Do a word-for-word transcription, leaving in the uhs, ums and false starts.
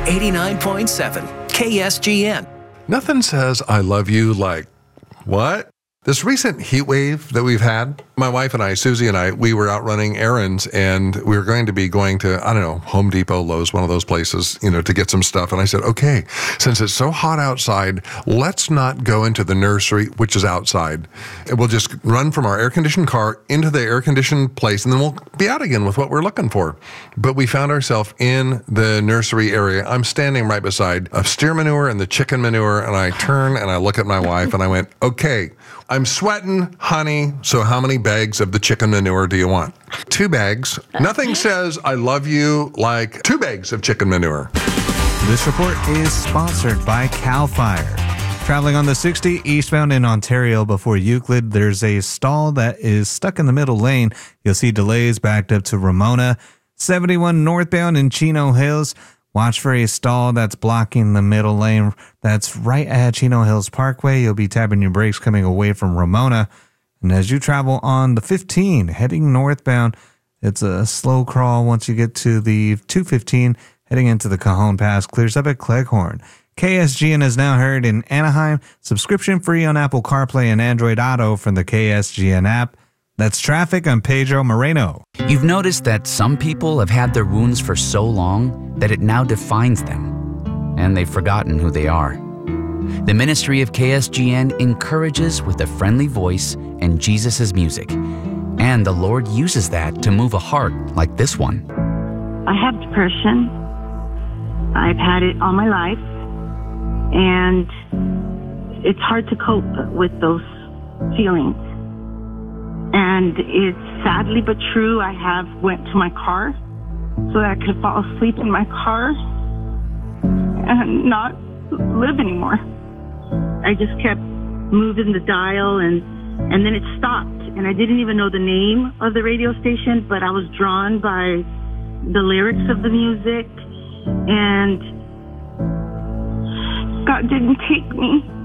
eighty-nine point seven K S G N. Nothing says I love you like, what? This recent heat wave that we've had, my wife and I, Susie and I, we were out running errands, and we were going to be going to, I don't know, Home Depot, Lowe's, one of those places, you know, to get some stuff. And I said, okay, since it's so hot outside, let's not go into the nursery, which is outside. We'll just run from our air-conditioned car into the air-conditioned place, and then we'll be out again with what we're looking for. But we found ourselves in the nursery area. I'm standing right beside a steer manure and the chicken manure, and I turn and I look at my wife, and I went, okay, I'm sweating, honey, so how many bags of the chicken manure do you want? Two bags. Nothing says I love you like two bags of chicken manure. This report is sponsored by CAL FIRE. Traveling on the sixty eastbound in Ontario before Euclid, there's a stall that is stuck in the middle lane. You'll see delays backed up to Ramona. seventy-one northbound in Chino Hills. Watch for a stall that's blocking the middle lane. That's right at Chino Hills Parkway. You'll be tapping your brakes coming away from Ramona. And as you travel on the fifteen, heading northbound, it's a slow crawl once you get to the two fifteen, heading into the Cajon Pass. Clears up at Cleghorn. K S G N is now heard in Anaheim. Subscription free on Apple CarPlay and Android Auto from the K S G N app. That's traffic. I'm Pedro Moreno. You've noticed that some people have had their wounds for so long that it now defines them, and they've forgotten who they are. The ministry of K S G N encourages with a friendly voice and Jesus' music, and the Lord uses that to move a heart like this one. I have depression. I've had it all my life, and it's hard to cope with those feelings. And it's sadly but true, I have went to my car so that I could fall asleep in my car and not live anymore. I just kept moving the dial, and, and then it stopped. And I didn't even know the name of the radio station, but I was drawn by the lyrics of the music, and God didn't take me.